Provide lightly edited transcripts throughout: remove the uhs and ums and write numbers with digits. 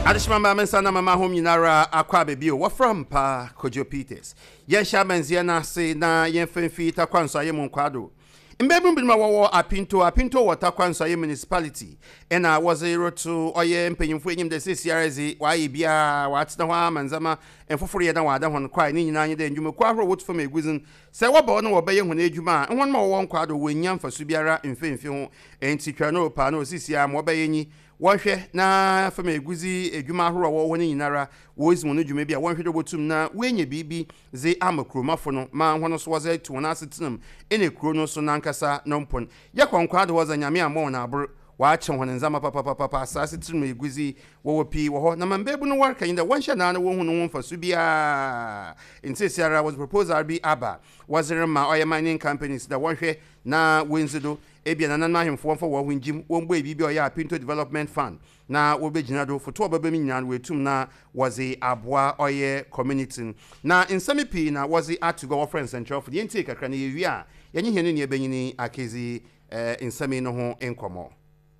Adishmamba mensana mama home yinara akwa bebio wa from pa Kojo Peters. Yen shamanzia na se na yen fenfi ta kwanso aye monkwado. Mbebum bima wo apinto water kwanso aye municipality. Ena was a to oye mpanyimfo enyim de CCRZ wa ye bia wa atena ho manzama enfoforo ye na wada hon kwai ni nyina anye de ndwuma kwa horo wot fam eguzin. Se wo ba no wo be ye hon edwuma a won ma wo nkwado wo nya mfaso biara mfemfi ho enti twa no pa no CCR mo be ye nyi wonhwe na fam eguzi edwuma horo wo woni nyinara wo izmu no dwuma bia wonhwe do botum na wenye bibi ze amakromafo no ma hono so waze tu na asetenam ene kro no so nankasa nompon ye kwankwado waza nyame amon na abro wa achen hono nzama papa asase tinum eguzi wo pi wo ho na mambebu no warka inda wonhwe na no wohu no wonfa so bia insesiara was proposal be aba wazirma oil mining companies da wonhwe na wenzido ebia na nan mahemfo wonfa wo hunjim wonbo ebibi oya Apinto Development Fund na wobegina do foto obaba minyan wetum na wazi aboa oye community na insami pi na wazi atugo wo friends central for the intake kakra na yewi a yenye hene ne ebenyini akezi insami no ho enkomo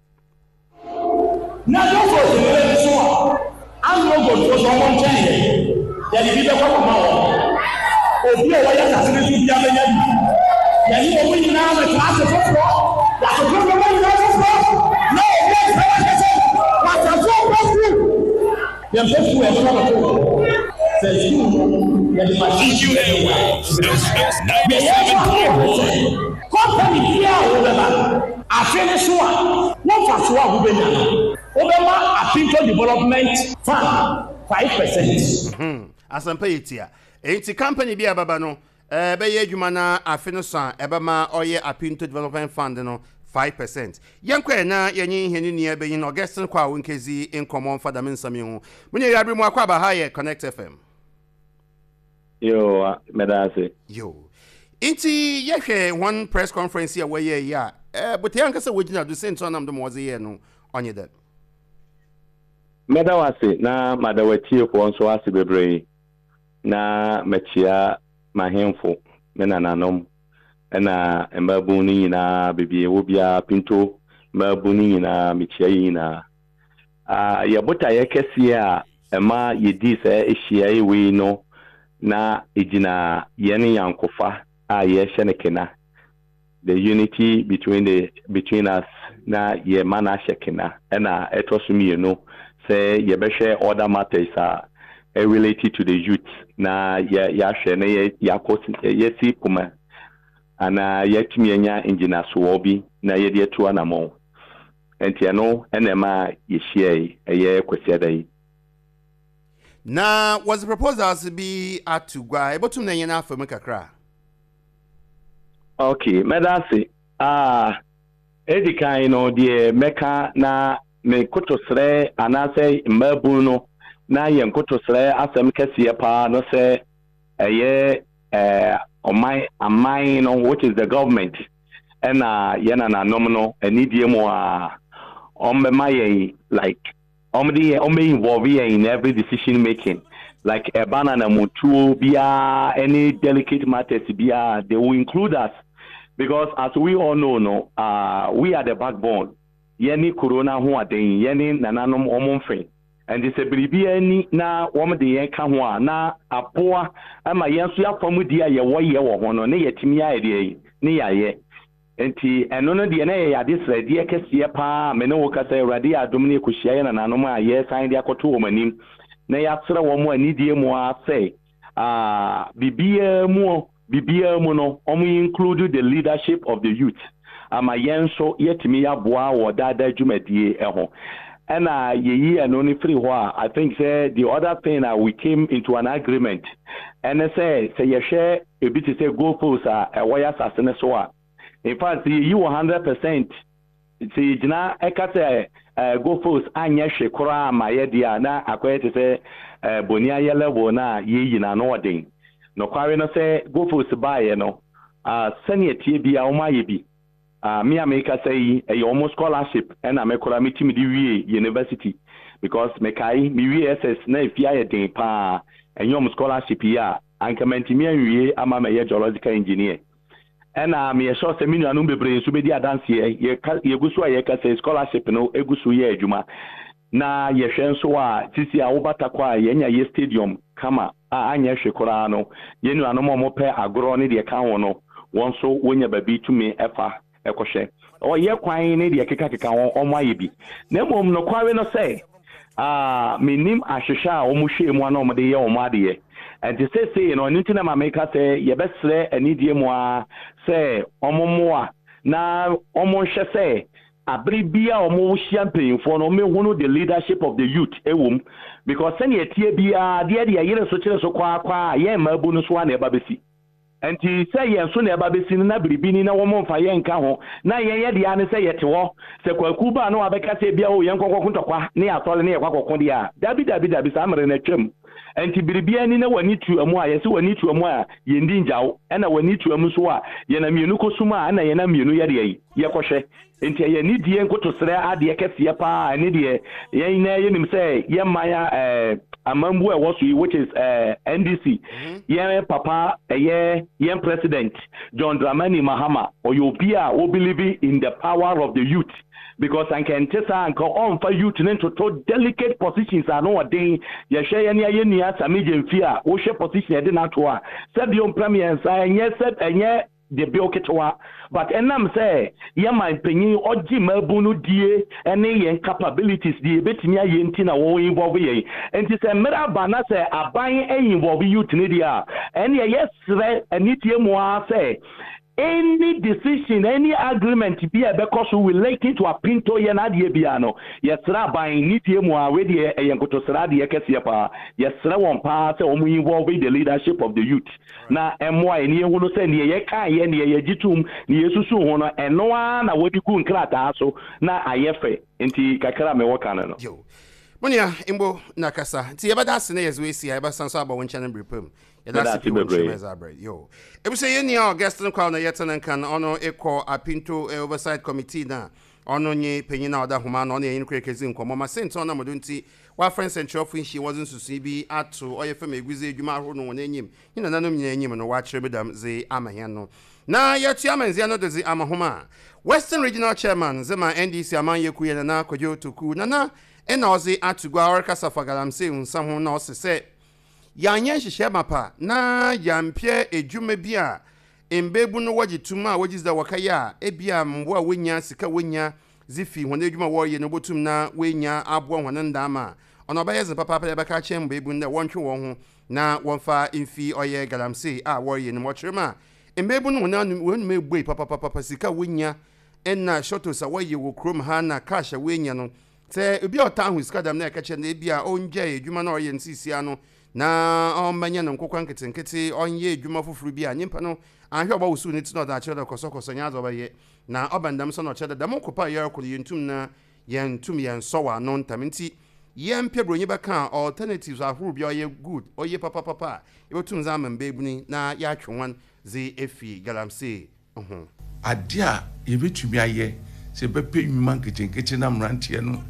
na do for the so am no go to so mon change ya di be ko ma wo obi o wa ya ta se bi ya benya bi ya ni o wi na ma class for la ko ko ma ni na for no yes what a so ya mpefu ya so ko say you ya di machine company here o be ba afeni so a won fa so a wo be nya Obama Apinto Development Fund 5%. Asampa yetia. Enti company bi ababa no be ye adwuma na afe no so ebema oye Apinto Development Fund no 5%. Yankwe na yenye heni ne be yin Augustine kwa wonkezi inkomo mfada mensami ho. Munye yabre mu akwa ba ha ye Connect FM. Yo, medase. Yo. Enti yehwe one press conference here where ye ya. But yankasa wojina do sent on am do mo ze ye no onye that. Medawase na madawati ko onso ase bebre na machia mahemfo me nananom na embabu ni na bibie wo bia Pinto embabu ni na mechia yi na yabota yekese a ema yedi se ehia ewe no na ejina yene yankofa a ye hyenekena the unity between us na ye mana shekena na etosumi no say yebeshe other matters are related to the youth na ya hwe na ya si kuma ana yetumi anya engineer so obi na ye de tu anamo enti no enema ye share eye kwesi adai na was the proposals be atugwa ebotum na nyena afam kakra. Okay, medase edikan no de meka na me kotosre anase mbabu no na ye kotosre asem kese pa no se eye amai no which is the government and yena na nomno anidie mo ombe maye like ombe involve in every decision making like a banana mutuo bia any delicate matters bia they will include us because as we all know we are the backbone yeni corona ho aden yeni nananom omomfe and this biribi ani na wom de yen ka ho na apoa ama yenso ya famu dia ye wo ho no ne yetimi ya de ne yaye enti eno no de na ye ade sra de kese pa me ne wo kasa urade adom ne kohia ye nananom a ye san de akoto wo manim na ya tsra wo mo anidie mo a say bibia mu no include the leadership of the youth ama yenso yetimi ya boa wo dada dwumadie eho ena yeyi anoni free ho I think say the other thing we came into an agreement and say ye share a bit to say go post wire asene so in fact you 100% see jina ekate go post anya hwe kora ma ye dia na akwete say bonia ye level na yeyi na no odin no kware no say go post buy no senior tie bia o ma ye bi me America say almost scholarship and amekola meeting di wie university because me kai me wie SS na ifia ye den pa almost scholarship ya anka mentimi wie ama me geological engineer and me sure say me nanu bebre so be di adance ye gusu ye ka say scholarship no egusu ye adwuma na yɛhwɛ nso a sisi a wobata kwa yɛnya yɛ stadium kama a anya hwe koraa no yɛnu anom ɔmopɛ agorɔ ne deɛ ka ho no wɔn so wonya baabi tumi ɛfa ɛkɔhwɛ ɔyɛ kwan ne deɛ keka wɔn ɔmo ayɛ bi na mmom no kware no sɛ menim ahwehwɛ a ɔmo hwɛ mu ana ɔmo de yɛ ɔmo adeɛ nti sɛ no ɔno nti na mameka sɛ yɛbɛsrɛ anidie mu a sɛ ɔmo mmoa na ɔmo nhwɛ sɛ abere bia ɔmo hyia mpanyinfoɔ no ɔmo the leadership of the youth ɛwom because sɛnea tie bia deɛ yɛyere so kyerɛ so kwaa yɛn mma abu no so a na ɛba bɛsi nti sɛ yɛn so na ɛba bɛsi no na biribi ni na wɔn mfa yɛn nka ho na yɛn yɛ deɛ ne sɛ yɛte hɔ sɛ kwaku ba no abɛka sɛ bia o yɛn kɔkɔ ntɔkwa ne asɔre ne yɛ kɔkɔ deɛ a dabi saa mmere na twam nti biribi ani na wani tu amu a yɛsɛ wani tu amu a yɛndi ngyaw ɛna wani tu amu so a yɛna mmienu kɔsum a ɛna yɛna mmienu yɛ deɛ yɛkɔhwɛ nti yɛ ni die nkotosrɛ adeɛ kɛseɛ paa ne deɛ yɛn na yɛnim sɛ yɛmmaya amambu a ɛwɔ so yi which is NDC yɛn papa yɛn president John Dramani Mahama ɔyɛ obi a who believe in the power of the youth because I can tell you for youth to delicate positions are no day you share any area Samiji fear o share position I didn't to said the premier and yes said and yeah the bill ketwa but enam say yeah my penny oji mabunu die any yen capabilities the betimi ayenti na wo involve ye and it say mera bana say aban involve youth media and yes any tie say any decision, any agreement be a because we relating to a pinto yenadie biano. Yes, Rabbi, Nitium already a Yankotosradi Ekesiapa. Yes, one part we involve the leadership of the youth. Now, MY, near one send ye yeka, ye jitum, near Susu, and no one I would you couldn't crack also. Now I efe, inti Kakara me wakano. Yo. Monia, Imbo Nakasa. See about that as we see, I was some about one channel repum. That's yo. It was a year guest and crown yet and can honor echo a pinto oversight committee now. Honor ye penina da human on the increasing Mama Saint on Amadunti, while friends and trophy she wasn't to see be at to or if a guizi Juma no name in another name and watch Madame Ze Amahano. Now yet Yaman Ziano de the Amahoma. Western Regional Chairman Zema NDC Amanya Kuyana Kojo to Kunana and Ozzy at to Guar Casafagalam saying someone else said. Yanya hyehyɛ mapa na yampie edwuma bia embebu no waje tuma wajiz da wakaya ebia mboa wonya sika wonya zifi hone edwuma wo ye no botum na wonya aboa hone ndama ono ba yeze papa papa beka chem bebu na wontwe wo ho na wonfa mfi oye galamse a wo ye no motrema embebu no na wonu egbe papa sika wonya enna shotos a wo ye wo krom ha na cash wonya no te obi otan hu sika dam na eka che na ebia onje edwuma na oye nsisia no na manya no nkokwa nketenkete onye edwuma foforo bi a nyimpa no ahwe oba wusu ne tino da chede kosokoso nya zo baye na obandam so no chede da mokopa ye akulu yentum na yentum yensowa no ntamenti yempɛ bronye bɛka alternatives ahoro bi oye good oye papa ebetum za amemba ebuni na ya atwenwan ze efi galamse ade a yebetumi aye se bepe nwuma nketenkete na mrantie no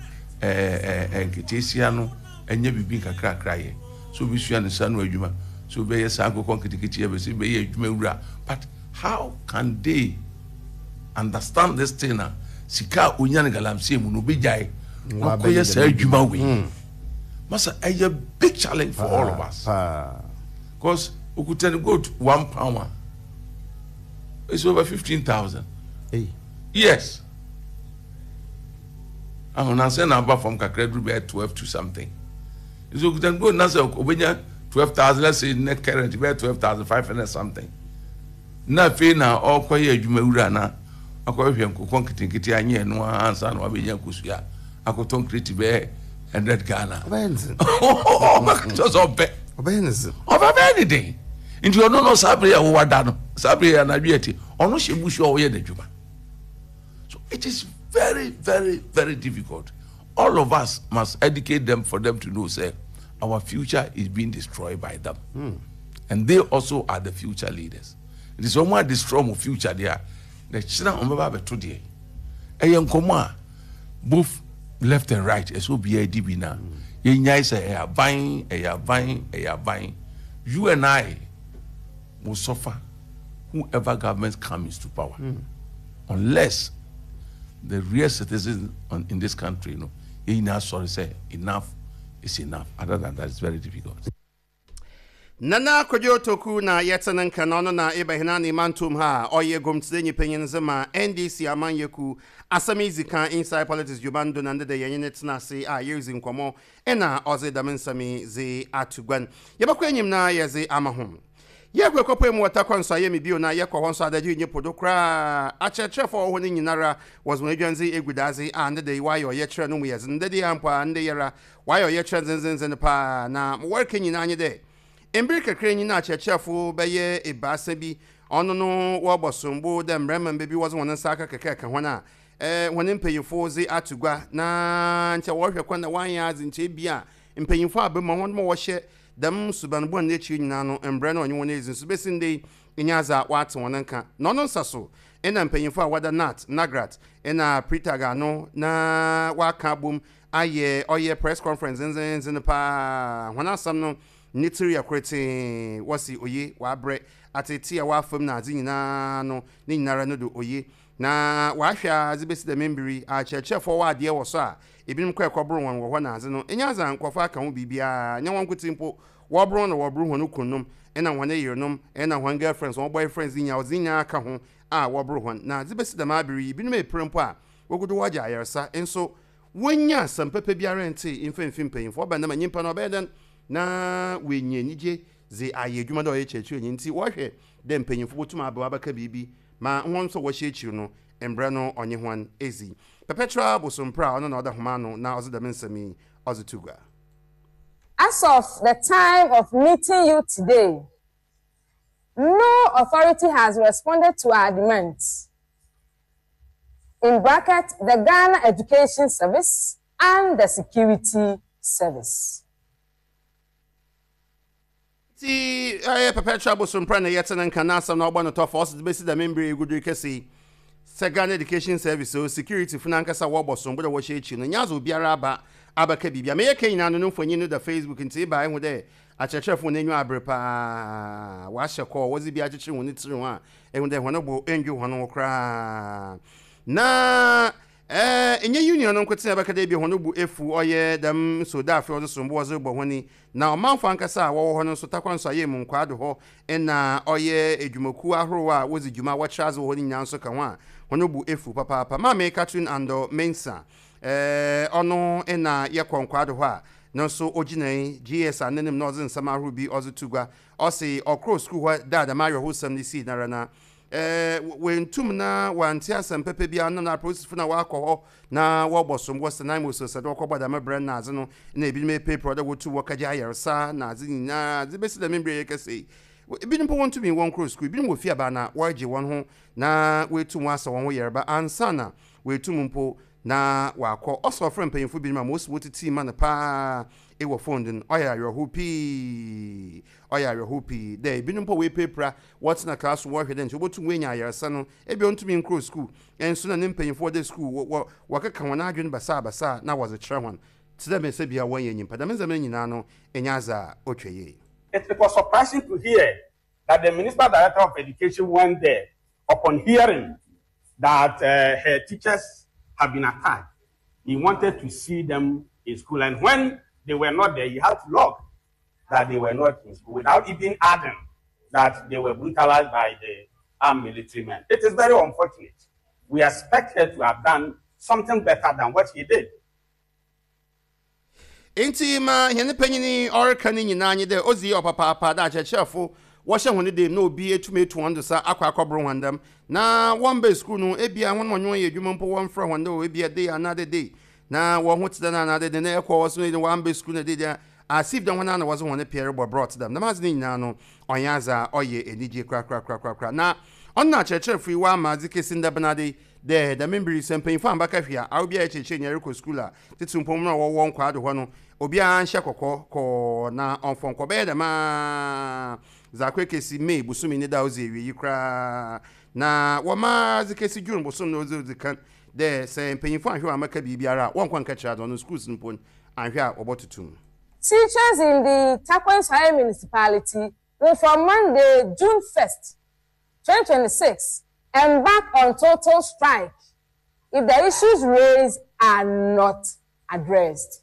nketesia no enye bibi kakra ye so be sua ne sanu adwuma so be yes akoko nkitikiti be se be ye adwuma wura but how can they understand this thing na sika onya ne galamse mu no be jai ko yes adwuma we masa a big challenge for all of us because ukutani go to 1 pound it's over 15,000 yes I'm not saying about from Kakredru be 12 to something. So you can go now say obenya 12,000, let's say net current be 12,500 something. Na fe na okoye adwuma wura na akohwe nkokon kitinkiti anye no ansa na obenya kusua akoton kreti be 100 Ghana. Obenzi. Just obenzi. Anything. Into no sabre ya wo wada no. Sabre ya na dweti. Ono hyebusu o ye dadwuma. So it is very, very, very difficult. All of us must educate them for them to know, say, our future is being destroyed by them. And they also are the future leaders. It is someone destroy my future there. The children on my today. Both left and right, as will be a DB now. You and I will suffer whoever government comes to power. Unless the real citizens in this country, ina sorry say enough is enough. Other than that, it's very difficult. Nana Kojo Toku na yetenen kanono na ibehina ni mantum ha oye gomtsenyi penyin zema NDC amanyeku asamizi kan inside politics jubando na ndede yenye tena se a years nkomo ena oze damensami ze atugwan yebakwenyim na yeze amahom yekwe kopem watakwanso ayemi bio na yekwa honso adaji nye podokra achechefo ho ni nyinara was wenjanzi egudazi ndede wayo yechre no mu yeze ndede ampa nde yera wayo yechre zenzenzen pa na working nyina anye de Embirika krenyi na chechefo beye ebasa bi ono no wo bosombo dem remen bebi was won nsaka kekeka hona won mpeyifo ze atugwa na nche wo hwe kwana wan ya nche bia mpeyifo abema won mo wo hye dem subanbo na echi nyina no embre na onye won ezin so besinde enyaza wat won nka no no nsaso ena mpeyifo awada nat nagrat ena pritaga no na waka bom aye oye press conference nzen pa hona sam no nitiri akrete wasi oye wa bre ateti ya wa fam na azi nyina no ni nyinara no do oye na wa hwa zibesi da membiri a chechefo wa de wo so a ebinim kwa ekobro won wo na azi no enyaza nkofo aka ho bibia nya won kutimpo wo bro no wo bro ho no kunum ena won yerenom ena won girlfriends won boyfriends nya ozinya aka ho a wo bro ho na zibesi da mabiri ebinim eprempo a wogudu waja ayersa enso wonya sampepe biara ente imfemfim panyimfo ba na manyimpa no obeden na wenye nije ze aye dwuma da oyechechi onyi nti wo hwe de mpanyimfo botuma aba abaka bibi ma won so wo hyechi no embre no onye hwan ezi perpetual bosompra ono na oda homa no na ozida mensami ozituga. As of the time of meeting you today, no authority has responded to our demands. In bracket, the Ghana Education Service and the Security Service. See, perpetual bosompra na yetenen kanasa na ogba no to force the base da membri gudu kesi Ghana Education Service o security funankasa wo bosombo da wo hyechi no nyazo biara abaka bibia me yeke nyina no mfonyi no da Facebook nti ba ehu de achechefo na enyu abrepa wa hyekọ wozi bia acheche woni tiri ho a ehu de hono bo enju hono kra na enye union no nkwete abaka de bi hono bu efu oye dam so da afi ozo sombo ozo bo honi na omanfo ankasa wo hono so takwanso aye mu nkwado ho na oye edwumaku ahoro a wozi dwuma wo chazo honi nyanso ka ho a hono bu efu papa ma me Catherine Ando Mensa ono na ye konkwado ho a no so oginai GS anenim no ozin samaru bi ozutugwa osi okro school ho dada mario ho sam ni si na wentum na wanti asem pepe bia no na process na wakọ na wobosom was na mo so said okoboda me brand na aze no na ebi me paper da wotu wakaja ayersa na aze nyina ze besi da membre yekese ebi nimpo want to be one cross school ebi mo fi aba na waje won ho na wetu wasa won ho yerba ansa na wetu mpo na wakọ also friend payinfo bi ma most wotiti ma na pa e wo phone oya your hopi there bi nimpo we paper what na class wo hwede nti obotu wenya ayersa no ebi on to be cross school enso na payinfo de school wakaka wona adwen basa na was a kire hwan tida me se bia won yenyim pada menza nyina no enyaza otweye. It was surprising to hear that the Municipal Director of Education went there upon hearing that her teachers have been attacked. He wanted to see them in school, and when they were not there, he had to log that they were not in school without even adding that they were brutalized by the armed military men. It is very unfortunate. We expect her to have done something better than what he did. Intima hene panyini orkani nyina anye de ozi opapa da chechefo wo hye hone de na obi etumetu ondo sa akwa wandam na one bay school no ebia won wonyo ye dwuma mpo won fra wanda o ebia day another day na wo ho tida na another day na ekwo wo so one bay school na dey as if the one na was one Pierre brought them na mazi nyina no onyaza oye enije kra na onna chechefo iwa mazike sinda banade the members sempen fa mbaka hwia a obi a cheche nyareko school a titumpom na wo won kwado ho no obi a nhye kokko na onfonko be da ma zakwekesi me busumi ni da ozi ewi kra na wo ma zikesi jun busum na ozi kan de sempen fa hwia maka bibiara won kwanka kira do no schools mpon ahwia obotutum. Teachers in the Takwensai municipality will from Monday, June 1st, 2026, embark on total strike if the issues raised are not addressed.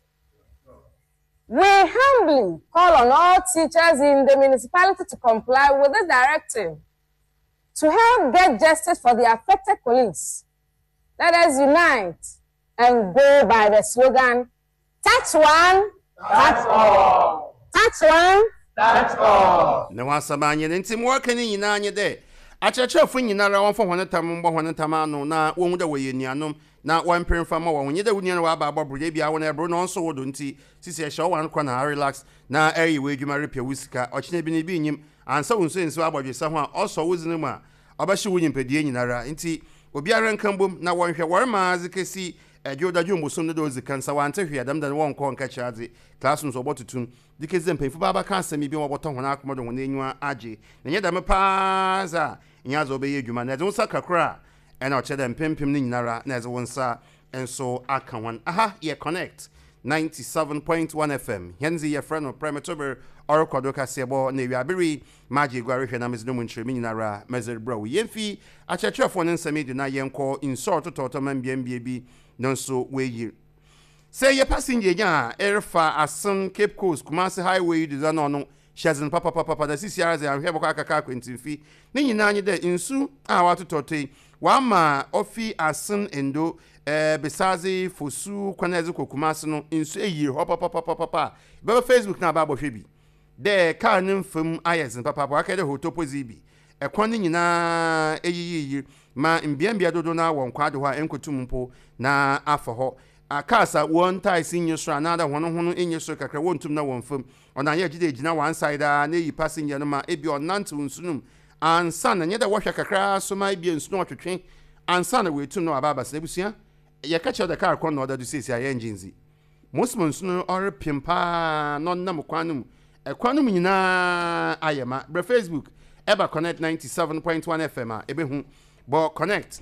We humbly call on all teachers in the municipality to comply with this directive to help get justice for the affected colleagues. Let us unite and go by the slogan, touch one, touch all. Touch one, touch all. No one samanya nti mo aka ni nyina anye de. Achachafo nyinara won fo honetam mbo honetam anu na won da we nuanom na wan pemfa ma won nyeda wunian wa ba abobro bia won ebro no nso wodo nti sisi e show wan kwa na relax na eyi we adwuma repia wusika ochine bi ni bi nyim ansa wonso enso abodwesa ho a oso wuzinu mu a obahye wunyimpadie nyinara nti obiara nkambom na wonhwe worma zikesi Joda Musun no dozi kansa wante hwe adam dan won ko nka chiade classrooms obotutum dikeze mpemfu baba kansa mi bi woboto hona akomodo hona enwa age na nyeda me paaza nyazo obeye adwuma na ezo nsa kakra ena ochede mpempem ni nyinara na ezo wonsa enso aka wan aha ye connect 97.1 FM henzi ye friend of Premetober orokodo kasebo na wiabiri magi gwarehwe na mezino munchiremi nyinara mezer bro yemfi achachefo ne nsame di na yenko insort toto mambia bi nonso weyi say ye passenger nya erfa asan Cape Coast Kumasi highway di zano no shazin papa da CCR ze ahwe bokaka ka kwentimfi ne nyina anye de insu a watototoi wa ma ofi asan endo besazi fosu kwaneze Kumasi no insu eyi papa be Facebook na ba bohwe bi de ka nimfam ayezin papa akede hotopo zibi ekwan nyina eyiyi ma mbiambia dodo na won kwade ho enkotum mpo na afa ho akasa won tai sinye so anada hono enye so kakra wontum na won fam ona ye gide gina one side na yi passenger no ma ebi onante unsunum ansa na nye da wohwa kakra so ma ebi nsunu otwetwe ansa na wetum no ababa sebusia ye ka che da car kon no da du sesi aye enginezi muslim nsunu or pimpa no nam kwanum ekwanum nyina ayema bre Facebook eba connect 97.1 FM a ebehu bo connect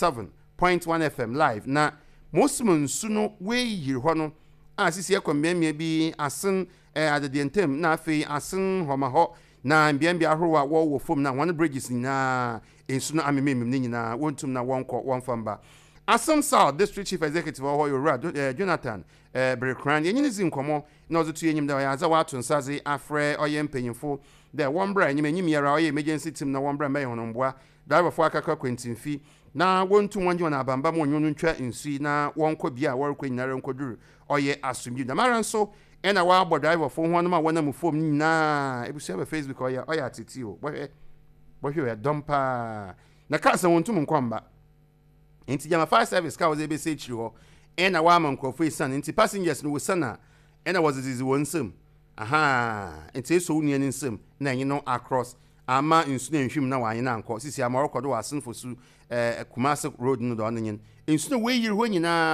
97.1 FM live na muslim suno we yiri ho no asisi ekwambia bi asen adedientem na afei asen homa ho na mbiambia ahrowa wo fom na one bridges na ensuno amemem ni nyina wontum na wonko wonfamba Assam South District Chief Executive Ohoyo Jonathan Brekran yenyini zinkomo na ozutu yenyim da ya za watu nsazi afre oye mpanyimfo de wombra enyim yara oye emergency team na wombra me honomboa driver fo akaka kwentimfi na wontu wanji na abamba mo nyonu ntwa nsi na wonko bia workwe nyare nkoduru oye asumbi na mara nso ena wa abo driver fo ho anoma wana mu fom na ebusia be Facebook oye atiti o bohwe ya dompa na kasa wontu nkwamba Inti jama fire service ka waze be say chiri ho ena wa man krofo isan inti passengers no wosana ena was dizi wonsem aha inti so unia nsem na yin no across ama nsu na nhwim na wa yin anko sisi ama record wa asen fosu Kumasi road no do nin nsu na we yiri ho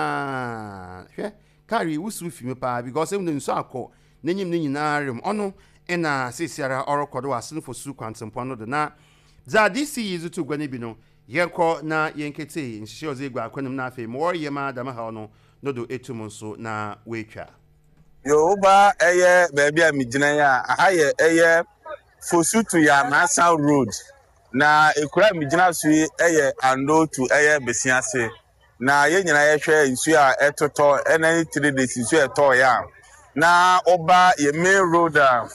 nyina hwe carry wusu fimi pa because em nsu akọ na nyim ni nyina rem ono ena sisi ara record wa asen fosu kwantempo no do na za DC yizu gwane bi no Yenko na yenkete nshishoze igwa akwenum na afi mo yema dama ha no nodo etum nso na wetwa Yoba eye baby amigina ya ahaye eye fosutu ya Nassau Road na ekura amigina so eye ando to eye besiase na ye nyina ye hwe nsu a etoto ena 3 days nsu eto ya na oba ye main road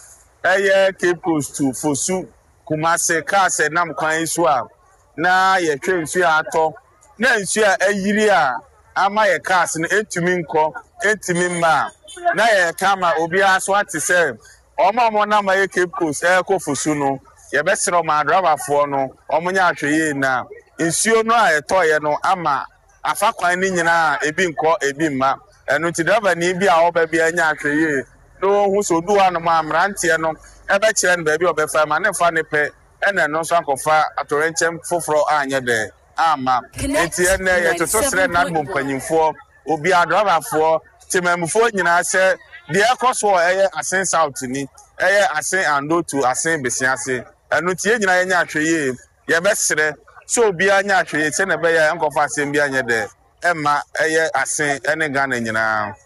eye Cape Coast to Fosu Kumasi ka se nam kwan so a na ye twe nsu ato na nsu a ayiri a ama ye cars no etumi nko etumi ma na ye kama obi aso ate se omo na ma ye Cape Coast ko Fosu no ye besere ma driver fo no omunya atweye na nsuo no a eto ye no ama afa kwan ni nyina ebi nko ebi ma enu ti driver ni bi a oba bi anya atweye no hu so duwa no ma amrante no ebe kire no ba bi obefa ma ne fa ne pe ena no so akofa atorenchem foforo anya de ama enti ene ye to sere na mo mpanyimfo obi adrobafo timamfo nyina se de ekoso eye asen south ni eye asen ando to asen besiase enu tie nyina ye nya atweye ye besere so obi anya atweye se na be ye enkofa asen bi anya de ema eye asen ene Ghana nyina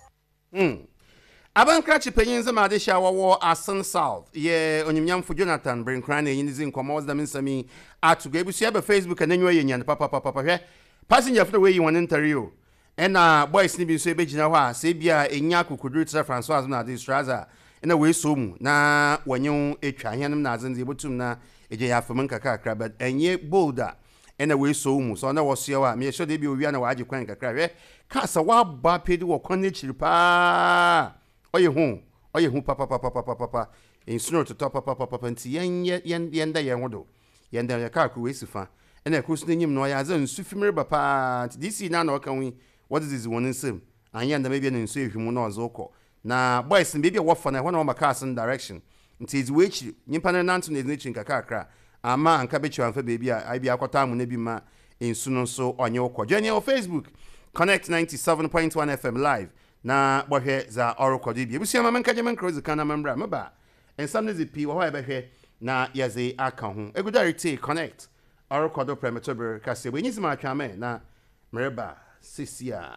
Abankra chipenyin zama de sha wo Assam South ye onyimnyamfo Jonathan Brekran enyinizi nkomo da minsami atugo ebusu ya be Facebook anenyo ye nyan papa hwe passenger fro we yi won interview ɛna boys ni bi nso ebegyina hɔ a sɛ bia enya kokoduru tra François na de Straza ɛna we so mu na wɔnye etwa hɛnem na azen de botum na eje ya fam nkakakra but enye boulder ɛna we so mu so na wɔso a me sure de bi owia na waagye kwan kakra hwɛ kasa wa ba pedi wɔ kwan ne chiri pa ɔyɛ hu papa insuno to top papa nti yenda yɛn ho do yenda ya ka ko we sifa ɛna ko so nyim no ya za nsu fimire ba pa nti disi na ɔka wi what is this one nsem anya nda maybe na nsu ehwimu na ɔzo kɔ na boys maybe wɔfa na hɔ na ɔmaka asen direction nti is wechi nyimpa na nanto na ezinchi nkakakra ama anka bechi anfa baby a ai bi akɔta amu na bi ma nsu no so ɔnye wɔ journey on Facebook Connect 97.1 FM live na bohwe za orokodi bi ebusia ma menka jemen cross kana membra meba ensam ne zipi wo ha ebehwe na yaze aka ho egudarite Connect orokodo premature kase we nyisi ma atwame na mereba sisia.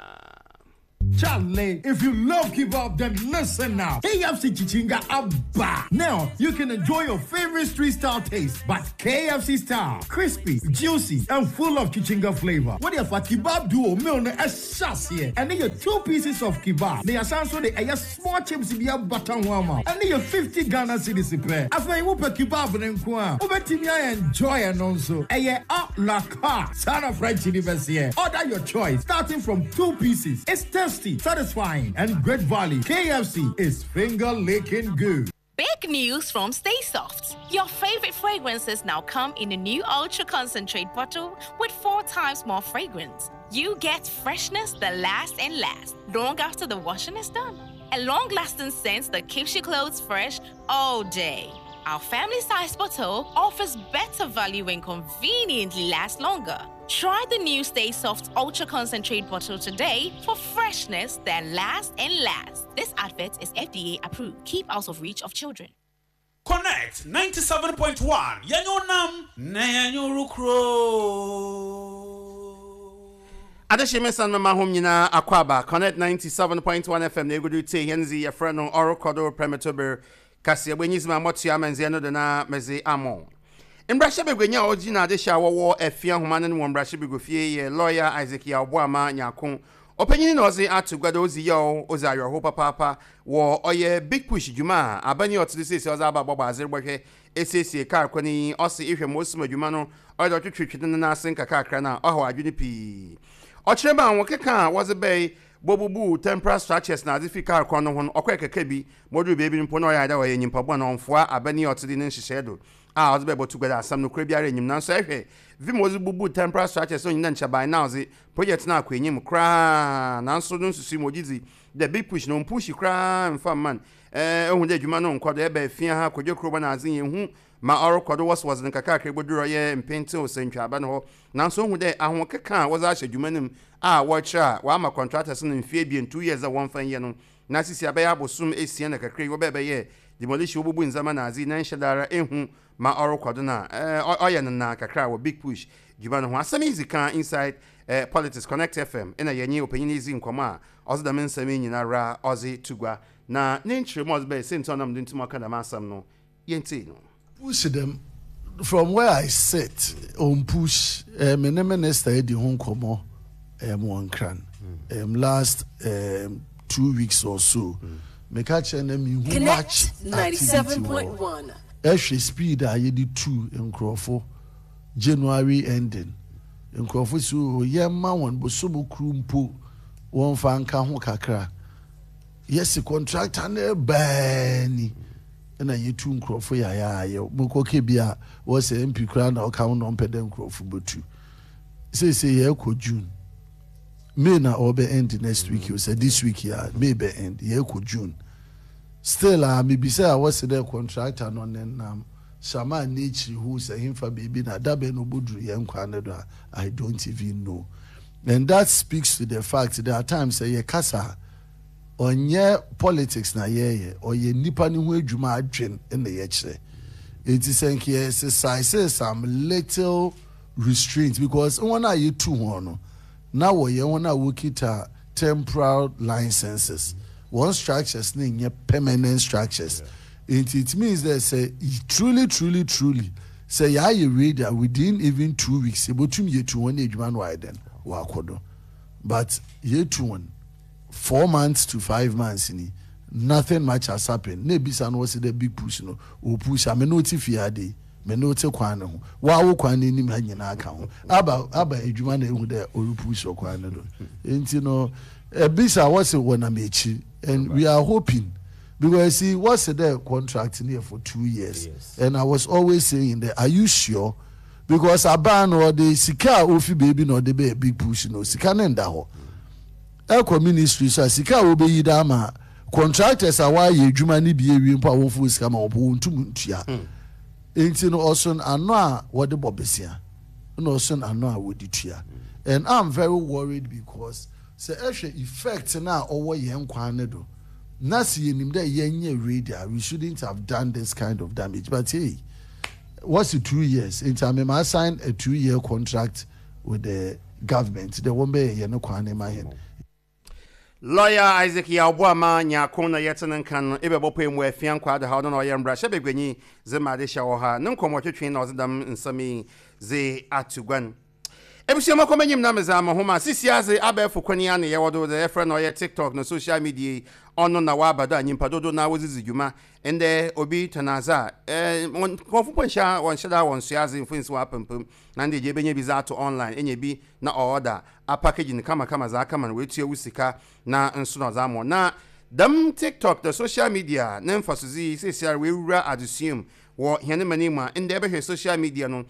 Charlie, if you love kebab, then listen now. KFC Chichinga Abba. Now, you can enjoy your favorite street-style taste, but KFC style. Crispy, juicy, and full of Chichinga flavor. What if a kebab duo meal a chassis? And then your 2 pieces of kebab. They are also the small chips in your button warmer. And then your 50 Ghana cedis repair. After you whoop a kebab and kwa. Over Timia enjoy and also. La carte. Son of fried chili here. Order your choice, starting from 2 pieces. It's tasty, satisfying, and great value. KFC is finger-licking good. Big news from Stay Soft. Your favorite fragrances now come in a new ultra concentrate bottle with 4 times more fragrance. You get freshness that lasts and lasts long after the washing is done. A long-lasting scent that keeps your clothes fresh all day. Our family-sized bottle offers better value and conveniently lasts longer. Try the new Stay Soft Ultra Concentrate bottle today for freshness that lasts and lasts. This advert is FDA approved. Keep out of reach of children. Connect 97.1. Yanyo nam na yanyo rukro. Adeshime san mama home nyina akwaba Connect 97.1 FM na egudu te yenzi ya freno orokodo premature kasi abwenyizima motia menze no de na meze amon. Mbrashe begwenya oji na adesha wowo efia homane no mbrashe begofie ye lawyer Isaac Yaoboama nyakon opanyin na ozi atugwado ozi yo ozi ayo papa wo oye big push juma abani otidisi ozi aba bobo azirbohwe esesi ka kwani osi ihwe mosuma juma no odo twetwetwe na asenka kakra na oho adwene pi ochireba wokeka wozi bei bobubu temporal structures na difficult kono ho okwekeka bi modu bebi mpo no ya da waye nyimpabo na onfoa abani otidi ne nhyehedo a ozi bebo tugwada asam no kura biara enyim na so ehwe vimozi bubu temporal structures so nyina nchaban na ozi project na akwenyim kra na nso no nsusu mojizi the big push no push kra mfa man ehun de adwuma no nkodo ebe fia ha kodwo kroba na azin yehu ma orokodo was nkaka akreboduro ye mpente osentwa aba no ho na nso hu de ahokeka was a adwumanim a watcha wa ma contractors no mfie bi 2 years a won fan ye no na sisi abaya bosum esie na kakre wo bebe ye demolish obubu nzama na azin na nshadara ehu ma orokodo na oye na kakra wo big push dwuma no ho asem easy kan inside Politics Connect FM ena yenye opinion easy nkoma ozo da mensame nyina ra ozi tugwa na nenchire mo be say ntonam de ntimo kada masam no yenti no push them from where I sit on push me minister edi ho nkomo one cran last 2 weeks or so me catch them who match 97.1 ehwe speed a yedi 2 nkrofo January ending nkrofo so yemma won bosobo krumpo won fa nka ho kakra yes contractor na bani na yetu nkrofo ya mokoke bia wo se MP kra na o ka no mpede nkrofo botu say ye ko June May na obe end next week you say this week ya may be end ye ko June still me be say I was the contractor no nenam Shama nature who say him for baby na dabe no bodru ye nkwa ne do I don't even know. And that speaks to the fact there are times say ye kasa onye politics na ye or ye nipa ni hu adwuma adwen in the ye kire. It is exercise some little restraints because one are you two one now we one are working temporal licenses. One structures ni permanent structures. It means that say truly say you read that within even 2 weeks about to me to one age man why then wakodo but year 4 months to 5 months nothing much has happened. Maybe some was the big push or push I no tifiade me no te kwan ho wa wo kwan ni ma nyina aka ho aba edwuma na ehu de or push or kwan no enti no bisa was wona mechi and we are hoping because see what's the contract here for 2 years and I was always saying that are you sure because aban or the sika ofi baby no de be a big push no sika na nda ho Eco ministry so sika obeyi da ma contractors are why you jumani be a wimpa wofu scam or won't tia. Ain't no also annoa what the bobesia. No son annoa would it here. And I'm very worried because the actual effect now over young quanedo. Nasi in the yenye radio, we shouldn't have done this kind of damage. But hey, what's the 2 years? In time I signed a 2-year contract with the government. There won't be yeno kwane mahen. Lawyer Isaac Yawama Nyakona Yetanan can Ebopim where Fianqua the Howden or Yambra Shebeguni, Zemadisha or her, non commodity or them in Sami Ze Atugan. Ebusima Comenium Namazama Homa, Sisiaze Abe Fukonian, Yawado, the Efren or TikTok, no social media, on Nawaba, Nimpadodo, now was Yuma, and the Obi Tanaza. One Kofunsha, one Shada, one Siazi, influence Wapum, Nandi Jebeni Bizato online, NAB, na order, a package in the Kama Zaka and Witio Usika, na and Sunazamo. Na, them TikTok, the social media, Nemphasuzi, Sisia, we assume, or Hanemanima, and the social media no.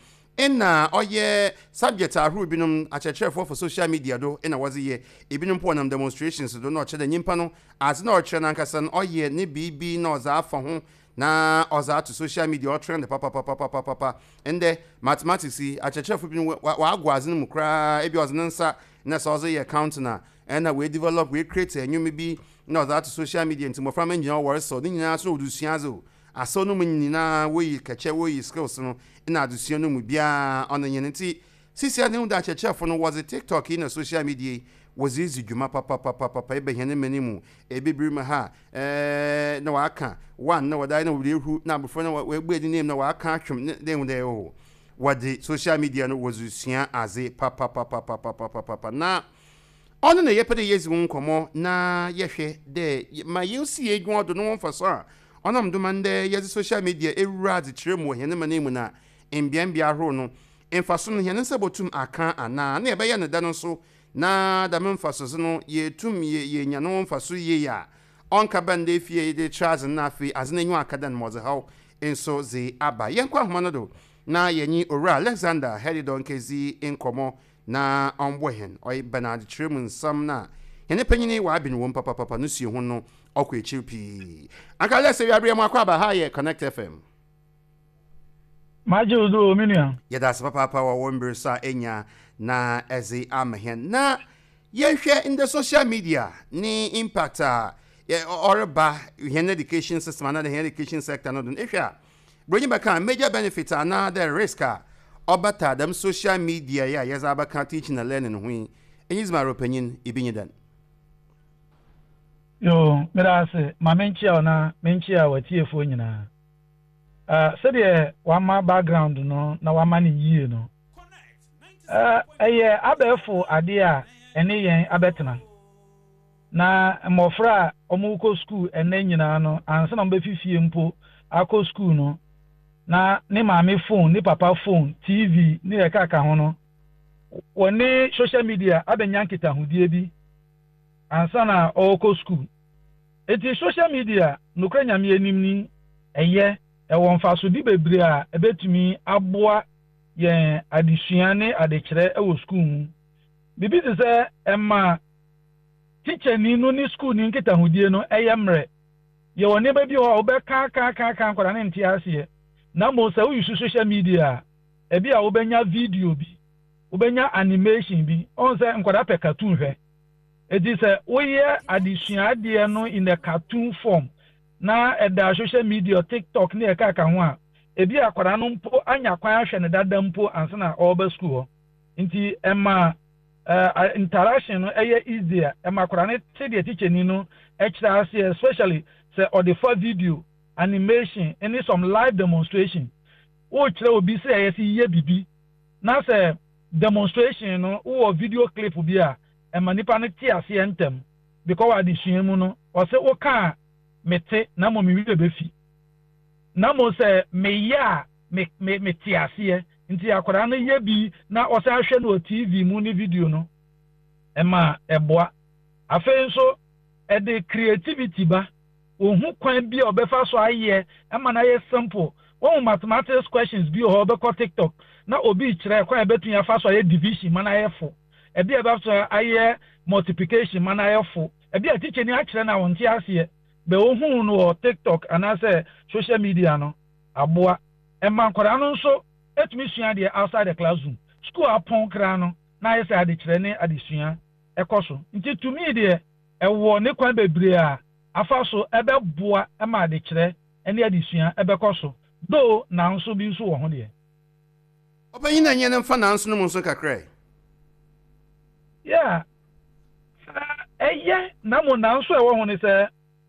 Oye subject are who been at a chair for social media do and I was a year even upon demonstrations do not check the nimpano as no chenankasan oye ni BB no za for home na oza to social media or trend the papa and the mathematics at a chair for been wagwazin mukra ebi was nansa na so ye account na and we develop we create a new maybe no that to social media into more from engineer words so ni na so do siazo aso no nyina we kache we skills no ina adusua no mu bia on yenenti sisi ade unda chechefo no was a TikTok in a social media was easy dwuma papa ebe hene manimu ebibiri ma ha na waka one na wadai na we hu na before na we gbe di name na waka atwem den de o what the social media no was usua aze papa na ono na yepede yezi nkomo na yehwe de ma yusi edwon do no mfa so a onam domande yezi social media ewura de tremu hene manimu na embiambia hro no emfaso no hene sebotum aka ana na ebe ya ne da no so na da memfaso no yetum ye nya no mfaso ye ya onka bande fie de charge na afi azenenyu akadan moze haw enso ze aba yenkwa homa do na yenyi ora Alexander Hedidon kezi enkomo na onbohen oy Bernard tremu nsam na hene panyini wa abin won papa no sie ho no okwa echipi aka lese wi abrem akwa ba ha ye Connect FM Majudo minia that's papa wa womber sa enya na ezi amhen na yehwe in the social media ni impact or ba education system na the education sector no don ehwe bring back major benefits na the risk obata them social media ya yazaba can teaching and learning hu is my opinion ibinyi dan yo mirase ma menchia na menchia watiefo nyina said wama background no na wama ni yie no eye abefo ade a ene yen abetena na mofra omuko school ene nyina no ansa na mbefifie mpo akọ school no na ne maame phone ne papa phone TV ne ekaka ho no woni social media abenya nkita hodie bi ansa na okọ school eti social media no kranya me anim ni eye ewon faso di bebre a ebetumi aboa ye adesua ne adekere ewo school mu bibi ze emma teacher ni no ni school ni nkita hodie no eyemre ye woni ba bi ho obeka ka kwara ne ntia ase na mo se wo social media ebi a obenya video bi obenya animation bi on se nkwada pe cartoon hwe edi se oye adesua ade no in the cartoon form na eda social media TikTok ne eka ho a ebi akwara no mpo anya kwan ahwe ne dada mpo ansa na oba school nti emma interaction no eye easier emma akwara ne tede teacher ni no extra especially say or the for video animation any some live demonstration o kire obi say yes ye bibi na say demonstration no o video clip bi a nipa no te ase entem because adesua mu no o se wo ka mete na mo mi wi befi na mo se me ya me te ase nti akwara no ye bi na o se ahwe no TV mu ni video no ema eboa afen so e de creativity ba ohun kwan bi obefa so aye ema na ye simple one mathematics questions bi o be ko TikTok na obi kire kwan betun ya fa so aye division mana aye fo e bi e ba so aye multiplication mana aye fo e bi a teacher ni akire na won ti ase be ohun no TikTok ana say social media no aboa e man kwara no so etumi sua de outside the classroom school apon kra no na aye say ade kire ne adesua e koso nti to me de e wo ne kwan bebre a afa so ebe boa e ma ade kire ene adesua ebe koso do na nso bi nso wo ho de obanyi na nyene mfa na nso no nso kakrai yeah na mo na nso e wo ho ne se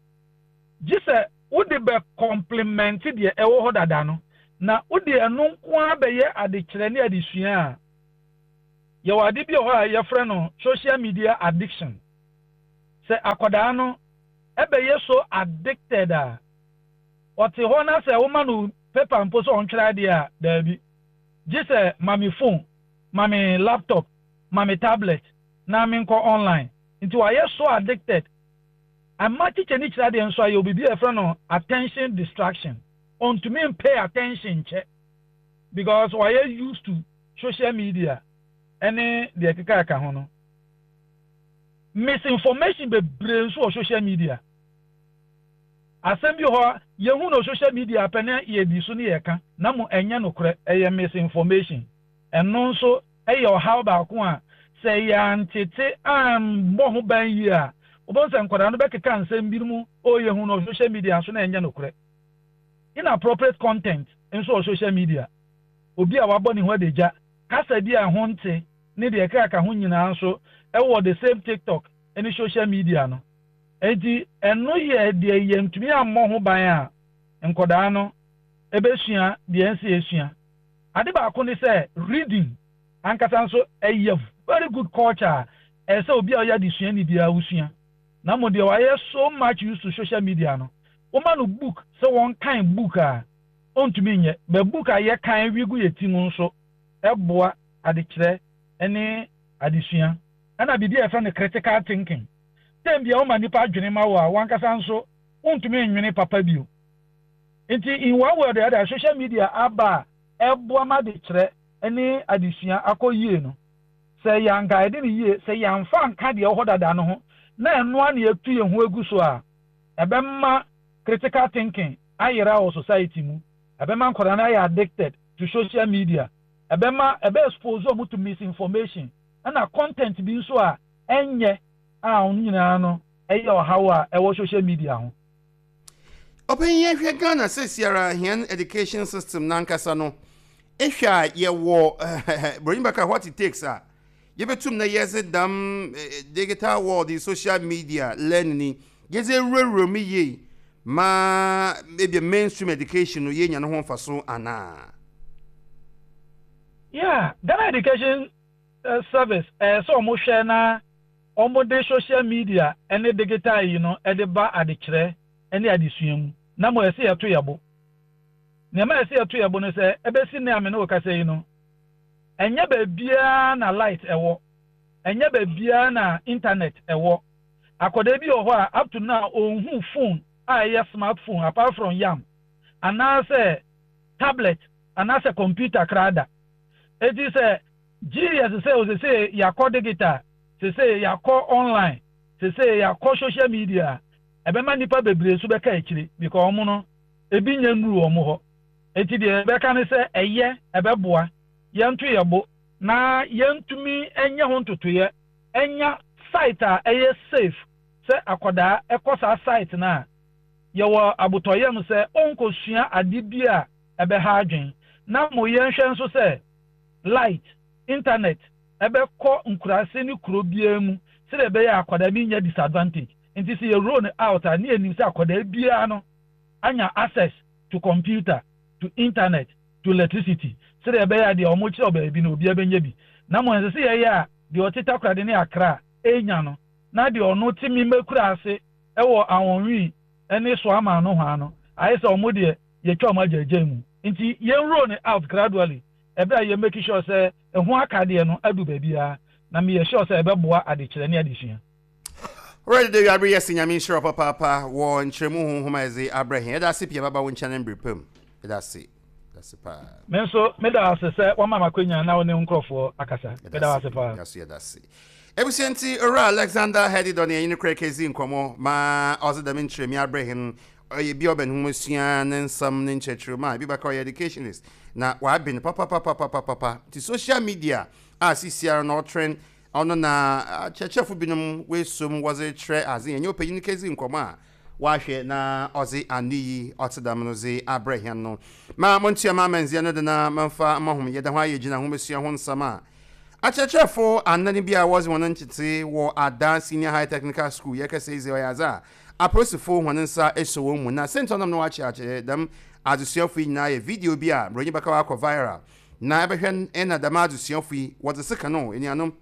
gise wo de be compliment de e wo ho dada no na wo de enu nko abeye ade kire ne adesua a ye wade bi ho a ye frɛ no social media addiction se akoda no ebeye so addicted a ote ho na se wo ma no paper mpo so on try dia da bi gise mami phone mami laptop mami tablet na mi nko online nti wa ye so addicted amma teacher ni try dia nso ayo bibi e frɛ no attention distraction on to me pay attention che because wa ye used to social media any the kaka ho no misinformation be brain so social media asem bi ho yehu no social media pene ye bi so ne ye ka na mo enye no kore eye misinformation eno so eye o how ba ko a say ya ntete bo ho ban yi a obonse nkwada no bekeka nsem bi mu o yehu no social media so na enye no kore inappropriate content enso social media obi a wabɔ ne ho adagya kasa bi a ho nte ne de kaka ho nyina so e the same TikTok any social media no enti eno ye de yentumi ammɔ ho ban a nkoda no ebesua de ensi esua ade ba ko ne say reading ankasa nso eye very good culture e say obi a ya de sua ni bia usua na mo de wa ye so much used to social media no o ma no book say one kind book a ontumi nye be book a ye kan wigu yeti mu nso eboa ade kire ene adesua ana bibi e fa ne critical thinking tem bia o ma nipa adwene ma wo a wankasa nso ontumi enwene papa bio nti in one way or the other social media aba eboa ma de kire ene adesua akoyie no say yan guide ne yie say yan fa nka de ho dada no ho na eno a ne etu ye ho egu so a ebemma critical thinking ayera o society mu ebemma nkora na ya addicted to social media ebemma expose o to misinformation ana content bi nso a enye a onyina no eye o hawa e wo social media ho openye hwe Ghana sesiara hian education system nankasa no ehwa ye wo bring back what it takes a ye betum na yes dam digital world the social media learning yeze rero mi ye ma maybe mainstream education no ye nya no ho faso ana yeah Ghana education service so mo hwe na omo de social media ene digital yi no e de ba adekire ene adesua mu na mo ese yeto yebo ne ma ese yeto yebo no se ebesi ne ame no ka se yi no enye ba bia na light ewo enye ba bia na internet ewo akoda bi o ho a up to now onhu phone a smartphone apart from yam anase tablet anase computer krada it is a genius say yakọ digital say yakọ online say yakọ social media ebema nipa bebre so beka ekire because omo no ebi nya nuru omo ho eti de beka ne say eye ebeboa yentu yebo na yentumi enye ho ntotoye enya site a eye safe say akoda ekosa site na yewo abotoye no say onkosua ade bia ebe ha adwen na mo yenhwe nso say light internet ebe ko nkurase ni kuro bia mu se de be ya akoda bi nya disadvantage nti se ye run out ani enim se akoda bia no anya access to computer to internet to electricity se de be ya de omo chi oba bi no bia be nya bi na mo se ye ya de otita krade ni akra enya no na de ono timi mekura ase ewo awonwi ene so ama no hwa no aye se omo de ye twa ma jaja mu nti ye roll it out gradually ebe ye make sure say ehu akade no adu babia na me ye sure say ebe boa adekire ne adesua Ready to be yes in Yamin sure papa war nchemu homa eze Abraham da se pia baba won channel brepem that's it pa men so me da ase se wa mama kwanya na woni nkrofo akasa me da ase pa that's it Ebusienti Ora Alexander headed on the Krekezi nkomo ma ozedam nchemi Abraham oye bi oben humusua nsam nchechru ma bi baka educationist na wa bin papa ti social media CCR no trend ono na chechefu binum we sum was a tre as in your page Kezi nkoma wa hwe na ozi aniyi otedam no ze Abraham no ma montia ma manzia no de na manfa mahum yeda hwa yegina humusua ho nsama achechefo anani bia was one entity wo Ada Senior High Technical School yekase ize oyaza aprosifo honensa esowo mu na sentonam no achiache dem adusiofo nyina ye video bia bronyi baka wa viral na ebehwen ena dem adusiofo what the second no enianom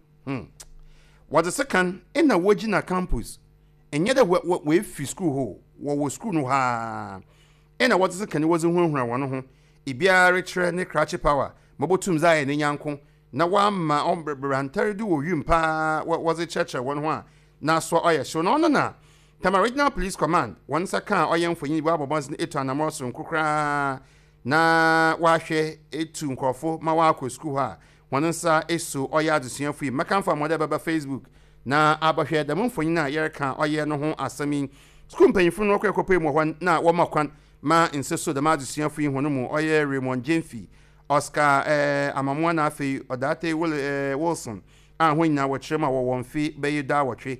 what the second ena wogina campus enye de we fi school ho wo school no ha ena what the second was hunhura wono ho ibia retre ne crache power mobotum za ye ne nyanko na wamma ombrantari du oyumpa was a church one ho na so oye so no na Tama Regional Police Command once a car oyen for yin babo bons etu anamoso nkukra na wahwe etu nkrofo ma wako school ha wonsa eso oya adusuan fu makamfa mode baba Facebook na abahwe da mfo yin na yerka oye no ho asami school mpanyifo no kwekopɛ mu hɔ na wo makwan ma inseso da adusuan fu yin hono mu oye Raymond Jemfi Oscar amamwa na afei odate Wilson ahụ nyina wɔkyerɛ ma wɔ wɔn fi bɛyɛ da wɔtwe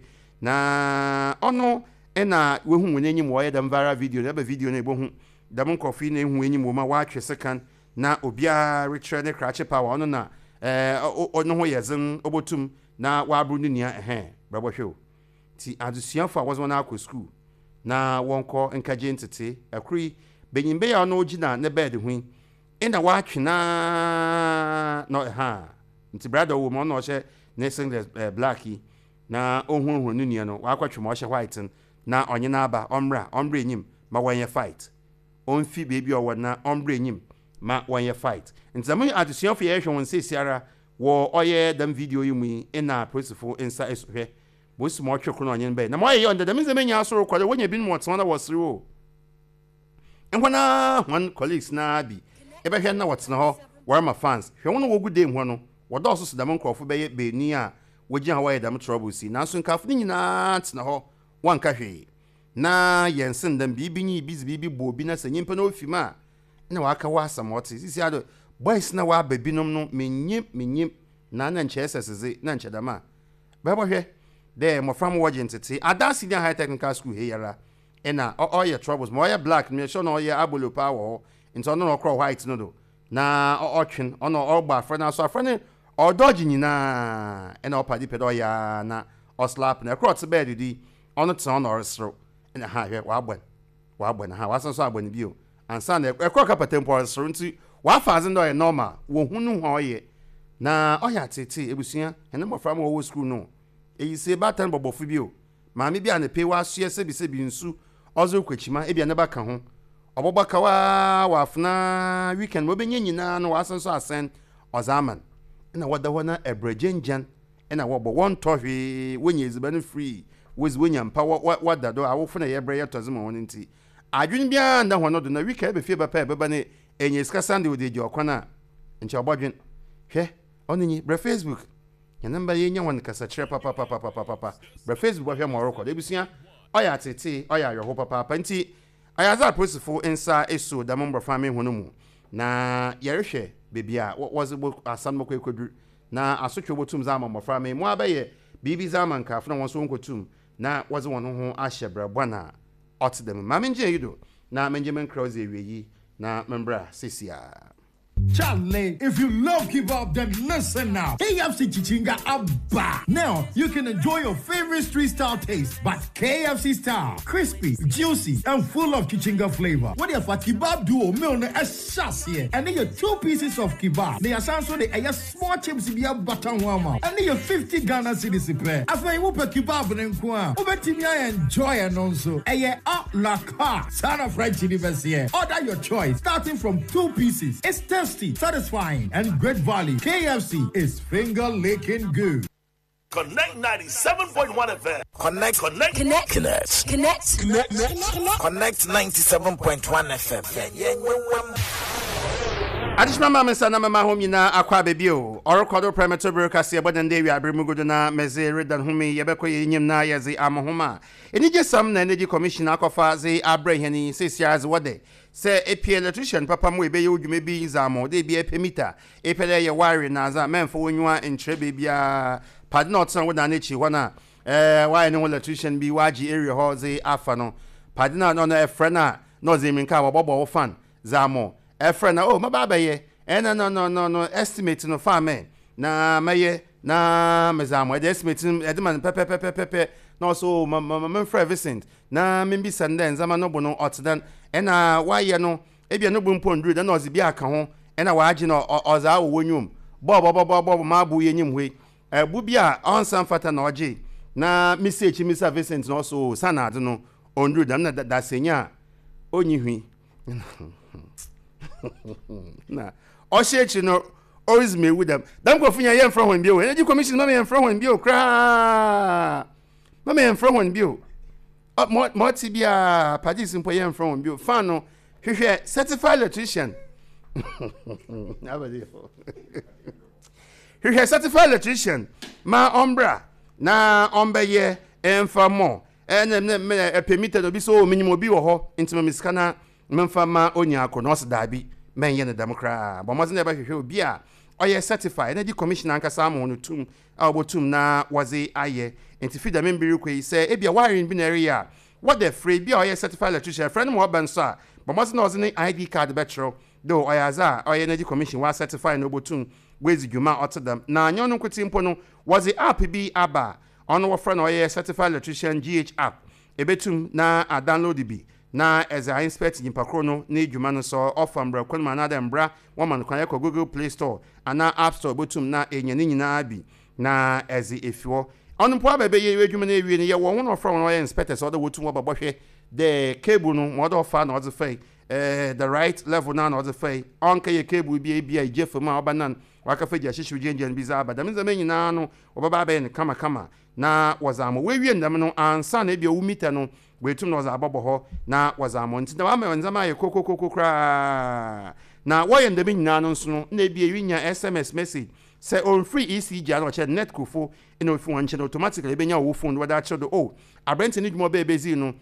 na ono ena we hu enyim wo ye dem viral video na ba video na ebohu dem nkofi na hu enyim wo ma wa atwe sekan na obia retre ne crache power ono na ono ho yezin obotum na wa abru nia brabo hwe ti adusuafo was one akọ school na wonko nkaje ntete akuri benyimbe ya ono ogina ne bed hu ena wa atwe na no nti brother wo mo no hye ne singlet blacky na ohun nia no akwatwe mo hye white na onye na aba omra enyim ma wanye fight onfi baby owo na omra enyim ma wanye fight ntamu adusuafo ye hwe won sesiara wo oye dam video yi mu ina prosifo insa esohwe bo sumo twekro na onye nbe na mo ye on dam nzemenya asoro kwade wonya bin mo tsona wasiri o enwana one colleagues na bi ebehwe na wotsena ho warma fans hwe won wo gude ho no wodo so dam nkrofo beye beni a wogi ha waye dam trouble si na so nkafo ni nyina tsena ho wanka hwe na yensen dam bibinyi bizi bobi na sanyimpa na ofima na waka wasamoti sisi ado boys na wa babinom no menyim na ncheseseze na nchedama baba hwe de mo from woje ntete Ada Senior High Technical School he yara ena all your troubles mo ya black me sure no ya abolo power into no crawl white no do na otwen ono ogba fra na so afra ne odoji nyina ena opadi pedo ya na oslap na crot bed di ono tson no resro ena ha hwe wa agban ha wasan so agban bio ansa na ekroka patempo resro nti wa fazin do normal wo hunu ho ye na oya tete ebusua ena mo fra mo wo school no eyise batan bobofu bio ma me bia na pe wa so yese bi se bi nsu ozo kwachima e bia na baka ho obobaka wa afna weekend mo benye nyina no wasan so asen ozaman ena wada hona ebrejenjan ena wo bo won tohwe wonye ezibanu free wonya mpa wada do awofo na yebre yetozima won nti adwun bia nda hono do na weekend be fie bapa beba ne enye ska sunday odeji okona nche obodwen hwe onenyi bre Facebook ya namba yenya won kasa kire papa bre Facebook wa hwe mo record ebusua oya tete oya yoho papa nti ayaza prosifo insa eso da mombo fami hono mu na yerehwe bebia was asam mako ekodu na asotwe botum za mo fami mu abaye bibi zaman ka afna won so nkotum na was won ho ahye brabona otdem mamenje yido na Benjamin Krause eweyi na membra sesia Charlie, if you love kebab, then listen now. KFC Chichinga Abba. Now you can enjoy your favorite street-style taste, but KFC style, crispy, juicy, and full of Chichinga flavor. What if a kebab duo meal a chassis, and then your 2 pieces of kebab? They are so they are small chips be a button warmer, and then your 50 Ghana cedis pair. After you whoop a kebab and kwa, over Timia enjoy and also a la car, son of fried chili here. Order your choice, starting from 2 pieces. It's tasty, satisfying, and great value. KFC is finger-licking good. Connect 97.1 FM. Connect 97.1 FM. Additional moments and my home in Aqua Babio, or Codo Premature Burkasi, but then they are Brimugudana, Meze, Redan Humi, Yabeko, Yimna, Yazi, Amahoma. And it just some energy commission, Aquafazi, Abrahani, 6 years what day. Say a peer electrician, Papa Mwe, you may be Zamo, they be a pemita, a pelea wiring as a man for when you are in Trebibia, Padnot, with an itchy one. Why no electrician be Waji area Hose Afano, Padna on a friend, no Ziminka, Bobo fan, Zamo. A friend, oh, my baba ye, and no, estimate no farm, na maye, na Mazamo, estimating Edmund Pepe, no so, my friend Vincent, na maybe Sandan, Zamanobono, Ottodan, and why you know, if you're no boom pond, and no Zibiaka, and a wagino or Zao Wunium, Bob, Mabu Yenim way, Bubia, on some fatan or J. Na message Mr. Vincent no so sana I don't know, on do them that senya, only na o share no always me with them dan go funya yen from when bio energy commission no me from when bio kra no me from when bio more tibia parties in yen from when bio fan no hwehwe certified electrician hwehwe certified electrician ma ombra na ombeye enfamo me permitted obi so minimum bi wo ho intima miskana memfama onya akonos dabi men ye na democrat but mozen eba hwehwe obi a oye certified energy commission anka samo no tum abotum na waze aye entifi da membiri kwei say ebia wiring bi na area what the free bi oye certified electrician friend mo ban so but mozen no ozene ID card betro do oye aza oye energy commission wa certified no botum wezi dwuma otodam na anyo no kweti mpo no waze app bi aba ono wo friend oye certified electrician GH app ebetum na a download bi na as I inspect impakro no na edwuma no so offer mbra kwanma na da mbra woman kwan yakọ Google Play Store ana App Store botum na enyane nyina bi na as efiwo on mpo abebe ye edwuma na ewie ne ye wo no from no inspector so da wotum wo babọhwe the cable no mo da offer na oze fai the right level na oze fai on ka ye cable bi ejefema obanan waka faji ashishu jenjen biza abada mzame nyina no obaba be ne kama na wazamo wewie ndam no ansa na ebia umita no wetum no za ababo ho na wazamo nti na wama nzama ye kokokokokra na woye ndam nyina no nso no na ebia yinya SMS message say on free ECG no che net kufo ina ofu wanche no automatically benya wo phone wada che do oh abrent ni dwuma be bezi no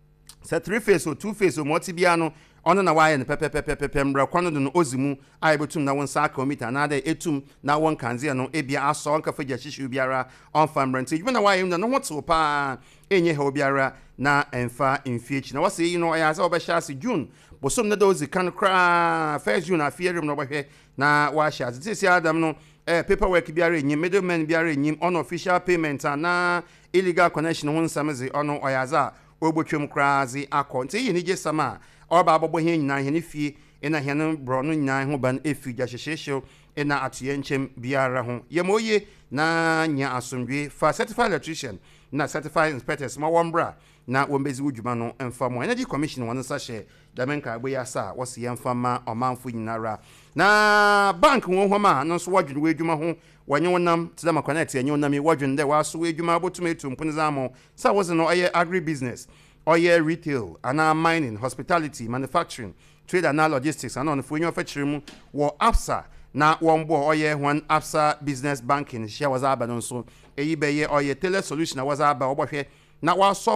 say 3 face or 2 face or multibia no ono na waye ne pepe mbra kwano do no ozimu aibetum na won saka omita na da etum na won kanzia no ebia aso onka fagia shishu biara on fambrant even na waye no hoto pa enye he obiara na emfa infiech na wase yi no ya za obehya ase June bosom na dozi kan kra first June afierim no obehwe na wa sha tisi adam no paperwork biara enyim middleman biara enyim unofficial payment na illegal connection won sameze ono oyaza ogbotwem krazi akọ nti yi ni gesama oba abobo he nyina he ne fie ena he no bro no nyina ho ban efi gya hyehyehyeo ena atoye nchem biara ho yemoye na nya asomdwe fa certified electrician na certified inspectors ma wombra na wombezi wudwuma no emfamo energy commission won sa hye damenka agboya sa wose yemfama omanfo nyinara na bank won ho ma no so wadwene wedwuma ho wanye wonam tidama connect yenye wonam wadwene de waso wedwuma abotumetu mpunizamo sa wose no aye agri business oye retail ana mining hospitality manufacturing trade and logistics and on for your fetchrim wo absa na wombo oye one absa business banking share was aba no so eyi be ye oye tele solution was aba obohwe na wa so